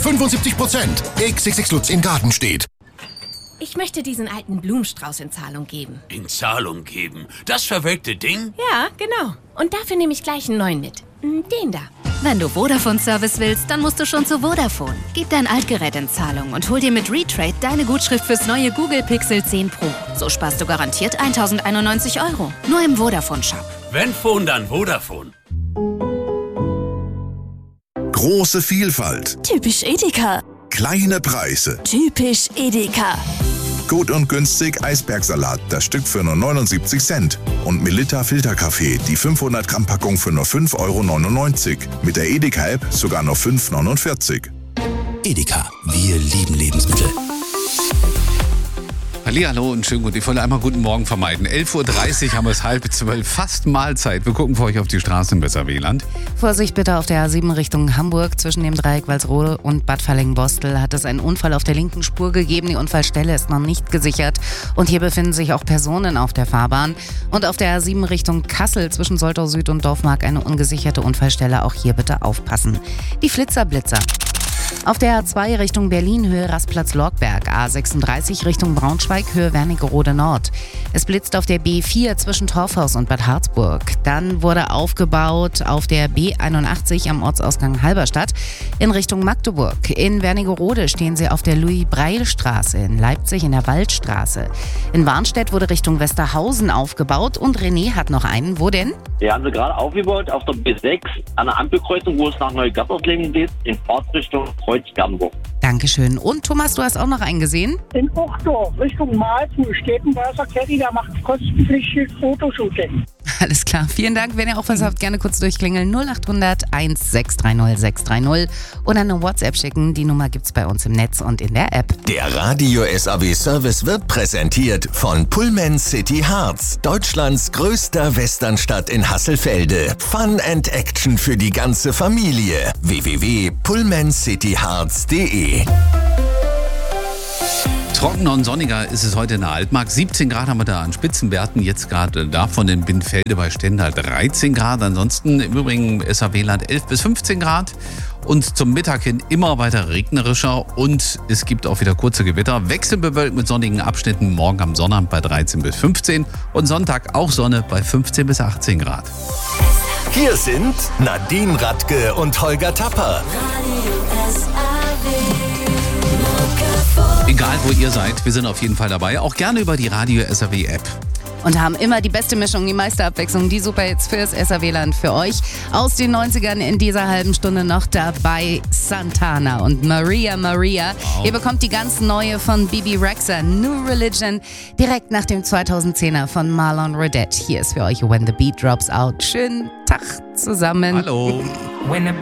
75%. XXX Lutz in Gartenstedt. Ich möchte diesen alten Blumenstrauß in Zahlung geben. In Zahlung geben? Das verwelkte Ding? Ja, genau. Und dafür nehme ich gleich einen neuen mit. Den da. Wenn du Vodafone-Service willst, dann musst du schon zu Vodafone. Gib dein Altgerät in Zahlung und hol dir mit Retrade deine Gutschrift fürs neue Google Pixel 10 Pro. So sparst du garantiert 1.091 €. Nur im Vodafone-Shop. Wenn Phone, dann Vodafone. Große Vielfalt. Typisch Edeka. Kleine Preise. Typisch Edeka. Gut und günstig Eisbergsalat, das Stück für nur 79 Cent. Und Melitta Filterkaffee, die 500 Gramm Packung für nur 5,99 €. Mit der Edeka-App sogar nur 5,49 €. Edeka, wir lieben Lebensmittel. Hallihallo und schön gut. Ich wollte einmal guten Morgen vermeiden. 11.30 Uhr haben wir es 11:30, fast Mahlzeit. Wir gucken für euch auf die Straße im Weserwieland. Vorsicht bitte auf der A7 Richtung Hamburg. Zwischen dem Dreieck Walsrode und Bad Falling-Bostel hat es einen Unfall auf der linken Spur gegeben. Die Unfallstelle ist noch nicht gesichert. Und hier befinden sich auch Personen auf der Fahrbahn. Und auf der A7 Richtung Kassel zwischen Soltau Süd und Dorfmark eine ungesicherte Unfallstelle. Auch hier bitte aufpassen. Die Flitzer-Blitzer. Auf der A2 Richtung Berlin, Höhe Rastplatz-Lorgberg, A36 Richtung Braunschweig, Höhe Wernigerode Nord. Es blitzt auf der B4 zwischen Torfhaus und Bad Harzburg. Dann wurde aufgebaut auf der B81 am Ortsausgang Halberstadt in Richtung Magdeburg. In Wernigerode stehen sie auf der Louis-Breil-Straße, in Leipzig in der Waldstraße. In Warnstedt wurde Richtung Westerhausen aufgebaut und René hat noch einen. Wo denn? Wir haben sie gerade aufgebaut auf der B6 an der Ampelkreuzung, wo es nach Neugattersleben geht, in Fahrtrichtung Kreuz-Gernburg. Dankeschön. Und Thomas, du hast auch noch einen gesehen? In Uchtdorf, Richtung Malzen, steht ein weißer Caddy, der macht kostenpflichtiges Fotoshooting. Alles klar, vielen Dank. Wenn ihr auch was habt, gerne kurz durchklingeln. 0800 1630 630 oder eine WhatsApp schicken. Die Nummer gibt's bei uns im Netz und in der App. Der Radio SAW Service wird präsentiert von Pullman City Harz, Deutschlands größter Westernstadt in Hasselfelde. Fun and Action für die ganze Familie. www.pullmancityharz.de. Trockener und sonniger ist es heute in der Altmark. 17 Grad haben wir da an Spitzenwerten. Jetzt gerade davon in Bindfelde bei Stendal 13 Grad. Ansonsten im Übrigen SAW-Land 11 bis 15 Grad. Und zum Mittag hin immer weiter regnerischer. Und es gibt auch wieder kurze Gewitter. Wechselbewölkt mit sonnigen Abschnitten. Morgen am Sonnabend bei 13 bis 15. Und Sonntag auch Sonne bei 15 bis 18 Grad. Hier sind Nadine Radke und Holger Tapper. Egal wo ihr seid, wir sind auf jeden Fall dabei. Auch gerne über die Radio SAW App. Und haben immer die beste Mischung, die meiste Abwechslung, die Superhits fürs SAW-Land für euch. Aus den 90ern in dieser halben Stunde noch dabei Santana und Maria Maria. Wow. Ihr bekommt die ganz neue von Bibi Rexha, New Religion, direkt nach dem 2010er von Marlon Redette. Hier ist für euch When the Beat Drops Out. Schönen Tag zusammen. Hallo.